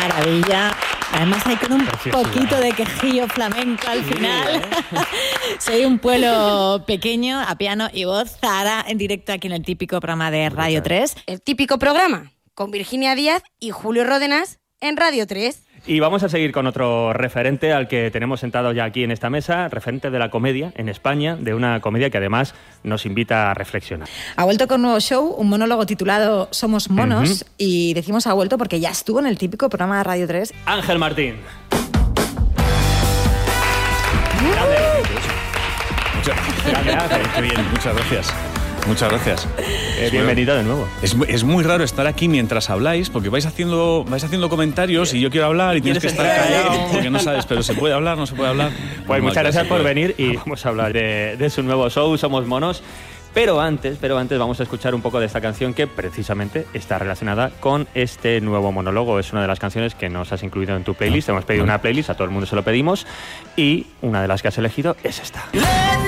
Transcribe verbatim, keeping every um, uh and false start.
maravilla. Además hay con un Preciosidad. poquito de quejillo flamenco al final. Soy un pueblo pequeño, a piano y voz. Zahara, en directo aquí en el típico programa de Radio tres. El típico programa con Virginia Díaz y Julio Ródenas en Radio tres. Y vamos a seguir con otro referente al que tenemos sentado ya aquí en esta mesa, referente de la comedia en España, de una comedia que además nos invita a reflexionar. Ha vuelto con un nuevo show, un monólogo titulado Somos Monos, uh-huh. y decimos ha vuelto porque ya estuvo en el típico programa de Radio tres. Ángel Martín. Grande. Muchas, grande, Ángel. Qué bien, muchas gracias. Muchas gracias. Eh, bienvenido de nuevo. Es, es muy raro estar aquí mientras habláis, porque vais haciendo vais haciendo comentarios y yo quiero hablar y tienes que estar callado porque no sabes, pero ¿se puede hablar? ¿No se puede hablar? Pues muchas gracias por puede. venir y vamos a hablar de, de su nuevo show, Somos Monos. Pero antes, pero antes vamos a escuchar un poco de esta canción que precisamente está relacionada con este nuevo monólogo. Es una de las canciones que nos has incluido en tu playlist. Hemos pedido una playlist, a todo el mundo se lo pedimos y una de las que has elegido es esta.